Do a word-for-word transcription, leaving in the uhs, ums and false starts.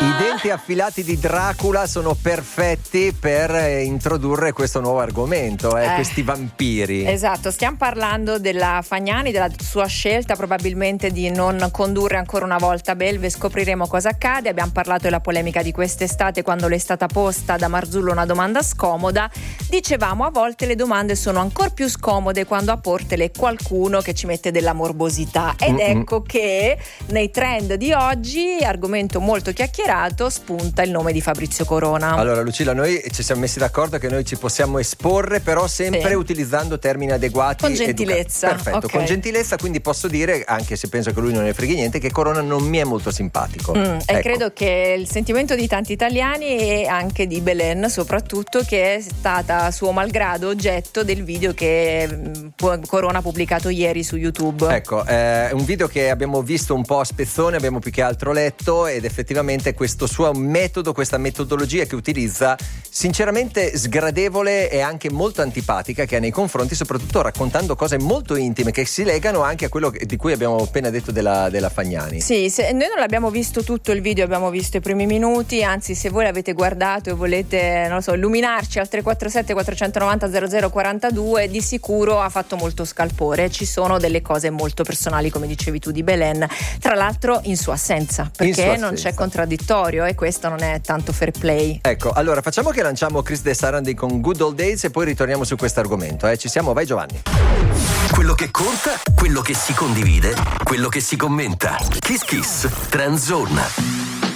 I denti affilati di Dracula sono perfetti per eh, introdurre questo nuovo argomento, eh, Eh, questi vampiri. Esatto, stiamo parlando della Fagnani, della sua scelta probabilmente di non condurre ancora una volta Belve. Scopriremo cosa accade. Abbiamo parlato della polemica di quest'estate quando le è stata posta da Marzullo una domanda scomoda. Dicevamo, a volte le domande sono ancora più scomode quando a portele qualcuno che ci mette della morbosità. Ed Mm-mm. ecco che nei trend di oggi, argomento molto chiacchierato, spunta il nome di Fabrizio Corona. Allora Lucilla, noi ci siamo messi d'accordo che noi ci possiamo esporre, però sempre Sì. utilizzando termini adeguati. Con gentilezza. Educa- Perfetto, Ok. con gentilezza, quindi posso dire, anche se penso che lui non ne freghi niente, che Corona non mi è molto simpatico. Mm, E Ecco. credo che il sentimento di tanti italiani e anche di Belen soprattutto, che è stata a suo malgrado oggetto del video che mm, Corona ha pubblicato ieri su YouTube. Ecco, è un video che abbiamo visto un po' a spezzone, abbiamo più che altro letto, ed effettivamente questo suo metodo, questa metodologia che utilizza, sinceramente sgradevole e anche molto antipatica che ha nei confronti, soprattutto raccontando cose molto intime che si legano anche a quello che- di cui abbiamo appena detto della, della Fagnani. Sì, se, noi non l'abbiamo visto tutto il video, abbiamo visto i primi minuti, anzi se voi l'avete guardato e volete, non lo so, illuminarci al tre quattro sette quattro nove zero zero zero quattro due, di sicuro ha fatto molto scalpore. Ci sono delle cose molto personali, come dicevi tu, di Belen, tra l'altro in sua assenza, perché sua non assenza. c'è contraddittorio e questo non è tanto fair play. Ecco, allora facciamo che lanciamo Chris De Sarandon con Good Old Days e poi ritorniamo su questo argomento. Eh? Ci siamo, vai Giovanni. Quello che conta, quello che si condivide, quello che si commenta. Kiss Kiss Trend Zone.